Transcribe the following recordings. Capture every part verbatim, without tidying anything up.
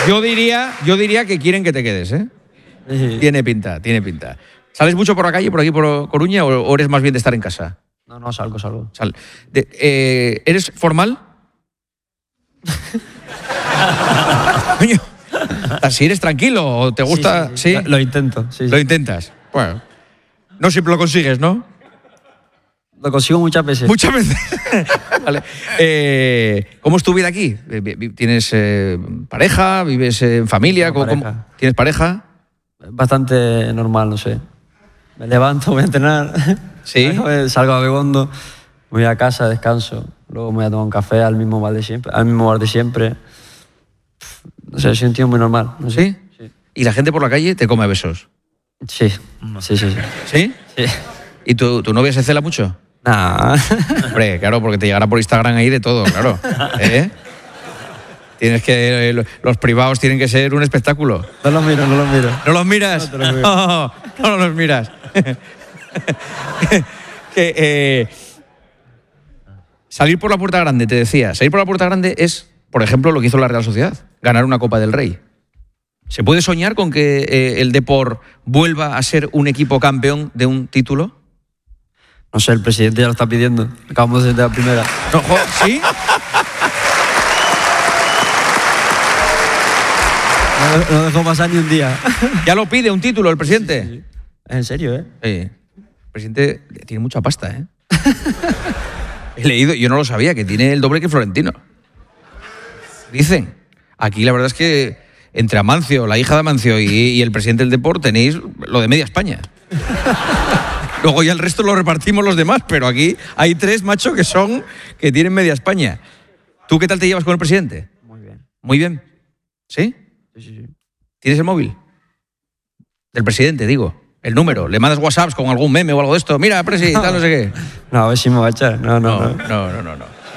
Yo diría, yo diría que quieren que te quedes, ¿eh? Sí. Tiene pinta, tiene pinta. ¿Sales mucho por la calle, por aquí, por Coruña, o, o eres más bien de estar en casa? No, no, salgo, salgo. Sal. De, eh, ¿Eres formal? Coño, ¿así eres tranquilo o te gusta? Sí, sí, sí. ¿Sí? Lo, lo intento, sí, sí. Lo intentas. Bueno, no siempre lo consigues, ¿no? Lo consigo muchas veces. Muchas veces. Vale. Eh, ¿Cómo es tu vida aquí? ¿Tienes eh, pareja? ¿Vives en familia? Tengo ¿Cómo- pareja. ¿Tienes pareja? Bastante normal, no sé. Me levanto, voy a entrenar. Sí. Salgo a Begondo, voy a casa, descanso. Luego me voy a tomar un café al mismo bar de siempre. Al mismo bar de siempre. No sé, soy un tío muy normal. No sé. ¿Sí? ¿Y la gente por la calle te come a besos? Sí, sí, sí. sí. ¿Sí? sí. ¿Y tu, tu novia se cela mucho? Nah. Hombre, claro, porque te llegará por Instagram ahí de todo, claro. ¿Eh? Tienes que, eh, los privados tienen que ser un espectáculo. No los miro, no los miro. ¿No los miras? No te los miro. No, no los miras. que, eh, salir por la puerta grande, te decía. Salir por la puerta grande es, por ejemplo, lo que hizo la Real Sociedad. Ganar una Copa del Rey. ¿Se puede soñar con que eh, el Depor vuelva a ser un equipo campeón de un título? No sé, el presidente ya lo está pidiendo. Acabamos de la primera. No, jo- ¿Sí? No, no dejó pasar ni un día. ¿Ya lo pide un título el presidente? Sí, sí. Es en serio, ¿eh? Sí. El presidente tiene mucha pasta, ¿eh? He leído, yo no lo sabía, que tiene el doble que Florentino. Dicen. Aquí la verdad es que entre Amancio, la hija de Amancio y, y el presidente del Depor tenéis lo de media España. Luego ya el resto lo repartimos los demás, pero aquí hay tres, macho, que son, que tienen media España. ¿Tú qué tal te llevas con el presidente? Muy bien. Muy bien. ¿Sí? Sí, sí, sí. ¿Tienes el móvil? Del presidente, digo. El número. ¿Le mandas WhatsApps con algún meme o algo de esto? Mira, presi, tal, no sé qué. No, a ver si me va a echar. No, no, No, no. no, no, no, no.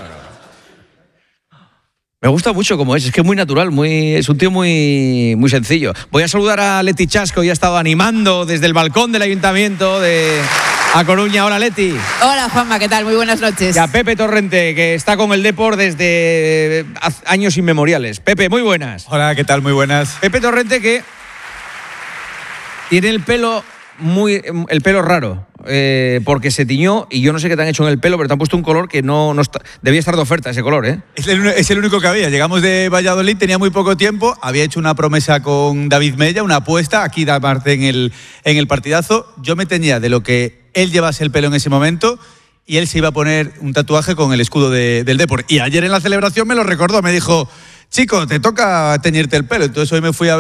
Me gusta mucho como es, es que es muy natural, muy, es un tío muy, muy sencillo. Voy a saludar a Leti Chasco, ya ha estado animando desde el balcón del Ayuntamiento de A Coruña. Hola, Leti. Hola, Juanma, ¿qué tal? Muy buenas noches. Y a Pepe Torrente, que está con el Depor desde haz- años inmemoriales. Pepe, muy buenas. Hola, ¿qué tal? Muy buenas. Pepe Torrente, que tiene el pelo muy el pelo raro, eh, porque se tiñó y yo no sé qué te han hecho en el pelo, pero te han puesto un color que no, no está, debía estar de oferta ese color, ¿eh? Es el, es el único que había. Llegamos de Valladolid, tenía muy poco tiempo. Había hecho una promesa con David Mella, una apuesta, aquí da parte en el, en el partidazo. Yo me teñía de lo que él llevase el pelo en ese momento y él se iba a poner un tatuaje con el escudo de, del Depor. Y ayer en la celebración me lo recordó, me dijo, chico, te toca teñirte el pelo. Entonces hoy me fui a